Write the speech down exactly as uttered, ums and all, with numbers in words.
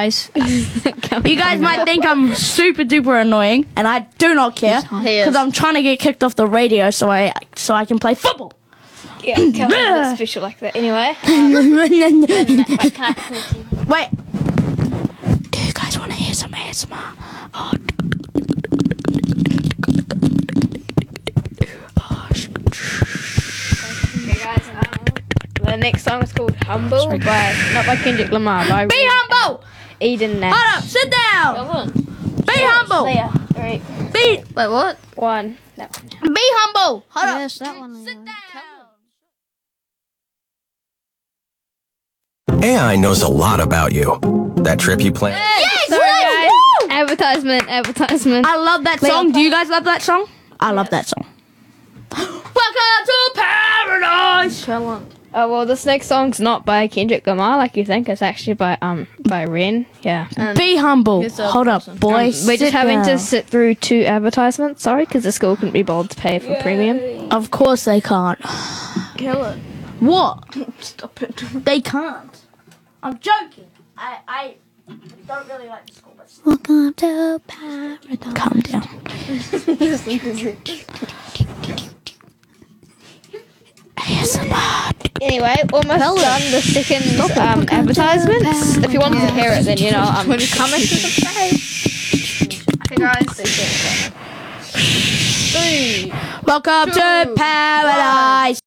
guys. You guys might think I'm super duper annoying, and I do not care He is. because I'm trying to get kicked off the radio so I so I can play football. Yeah, Calvin's a bit special like that. Anyway. Wait. Do you guys want to hear some A S M R? Oh. Okay, guys. Um, the next song is called "Humble" by not by Kendrick Lamar, by Be humble. Eden Nash. Hold up. Sit down. Be humble. There. Three, Be Wait, what? one. No. be humble. Hold up. Yes, that one. Sit down. A I knows a lot about you. That trip you planned. Yes, Sorry, woo, guys. woo. Advertisement. Advertisement. I love that song. Do you guys love that song? I love that song. Welcome to paradise. Oh well, this next song's not by Kendrick Lamar like you think. It's actually by um by Ren. Yeah. Um, Be humble. Here's the Hold up, person. boy. we're Sit just having down. to sit through two advertisements. Sorry, because the school couldn't be bothered to pay for premium. Of course they can't. Kill it. What? Stop it. They can't. I'm joking. I I don't really like the school, but Welcome to paradise. calm down. A S M R. Anyway, almost done the second um, advertisements. If you wanted to hear it, then you know um. Comment to subscribe. Okay, guys. Three. Welcome to paradise.